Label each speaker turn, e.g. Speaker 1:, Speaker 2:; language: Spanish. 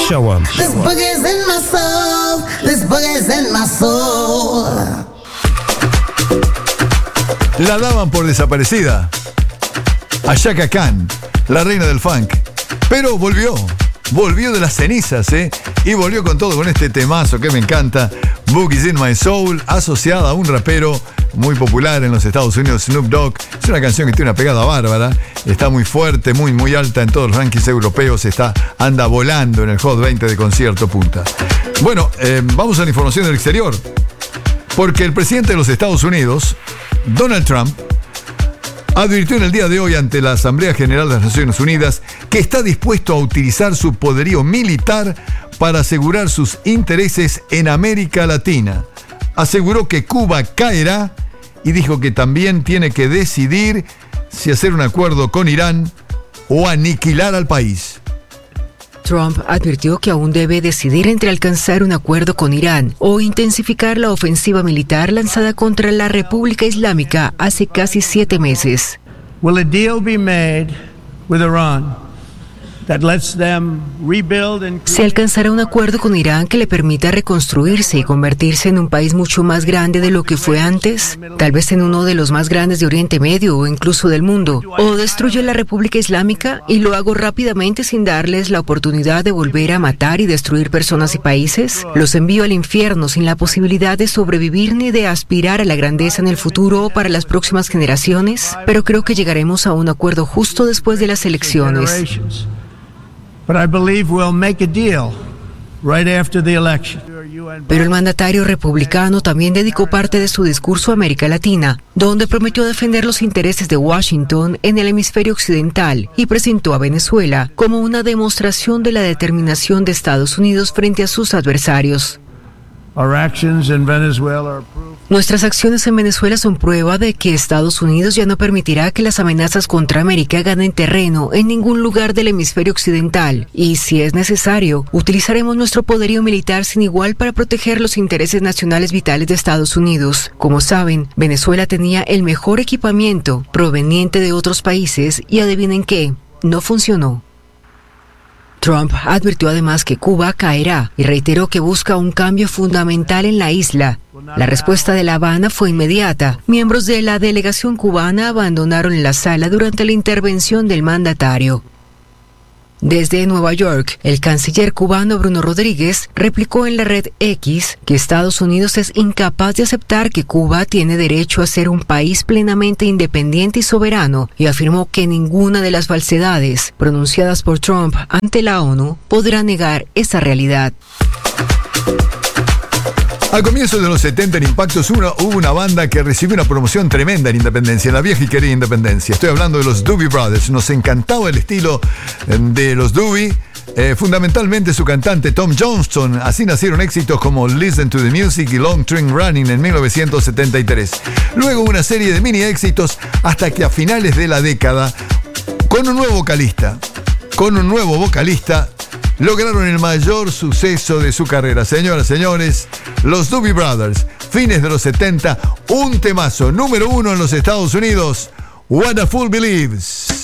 Speaker 1: Show 'em.
Speaker 2: This boogie's in my soul. This boogie's in my soul.
Speaker 3: La daban por desaparecida a Chaka Khan, la reina del funk. Pero volvió de las cenizas, y volvió con todo, con este temazo que me encanta, Boogie's in My Soul, asociada a un rapero muy popular en los Estados Unidos, Snoop Dogg. Es una canción que tiene una pegada bárbara, está muy fuerte, muy alta en todos los rankings europeos, anda volando en el Hot 20 de Concierto Punta. Bueno, vamos a la información del exterior, porque el presidente de los Estados Unidos, Donald Trump, advirtió en el día de hoy ante la Asamblea General de las Naciones Unidas que está dispuesto a utilizar su poderío militar para asegurar sus intereses en América Latina. Aseguró que Cuba caerá y dijo que también tiene que decidir si hacer un acuerdo con Irán o aniquilar al país.
Speaker 4: Trump advirtió que aún debe decidir entre alcanzar un acuerdo con Irán o intensificar la ofensiva militar lanzada contra la República Islámica hace casi 7 meses.
Speaker 5: Will a deal be made with Iran that lets them rebuild and
Speaker 4: Se alcanzará un acuerdo con Irán que le permita reconstruirse y convertirse en un país mucho más grande de lo que fue antes, tal vez en uno de los más grandes de Oriente Medio o incluso del mundo, o destruye la República Islámica y lo hago rápidamente sin darles la oportunidad de volver a matar y destruir personas y países. Los envío al infierno sin la posibilidad de sobrevivir ni de aspirar a la grandeza en el futuro o para las próximas generaciones, pero creo que llegaremos a un acuerdo justo después de las elecciones.
Speaker 5: But I believe we'll make a deal right after the election.
Speaker 4: Pero el mandatario republicano también dedicó parte de su discurso a América Latina, donde prometió defender los intereses de Washington en el hemisferio occidental y presentó a Venezuela como una demostración de la determinación de Estados Unidos frente a sus adversarios.
Speaker 5: Our actions in Venezuela are proof.
Speaker 4: Nuestras acciones en Venezuela son prueba de que Estados Unidos ya no permitirá que las amenazas contra América ganen terreno en ningún lugar del hemisferio occidental y, si es necesario, utilizaremos nuestro poderío militar sin igual para proteger los intereses nacionales vitales de Estados Unidos. Como saben, Venezuela tenía el mejor equipamiento proveniente de otros países y adivinen qué, no funcionó. Trump advirtió además que Cuba caerá y reiteró que busca un cambio fundamental en la isla. La respuesta de La Habana fue inmediata. Miembros de la delegación cubana abandonaron la sala durante la intervención del mandatario. Desde Nueva York, el canciller cubano Bruno Rodríguez replicó en la red X que Estados Unidos es incapaz de aceptar que Cuba tiene derecho a ser un país plenamente independiente y soberano y afirmó que ninguna de las falsedades pronunciadas por Trump ante la ONU podrá negar esa realidad.
Speaker 3: Al comienzo de los 70 en Impactos hubo una banda que recibió una promoción tremenda en Independencia, en la vieja y querida Independencia. Estoy hablando de los Doobie Brothers. Nos encantaba el estilo de los Doobie. Fundamentalmente su cantante Tom Johnston. Así nacieron éxitos como Listen to the Music y Long Train Running en 1973. Luego una serie de mini éxitos hasta que a finales de la década, con un nuevo vocalista, lograron el mayor suceso de su carrera. Señoras, señores, los Doobie Brothers, fines de los 70, un temazo número 1 en los Estados Unidos, What a Fool Believes.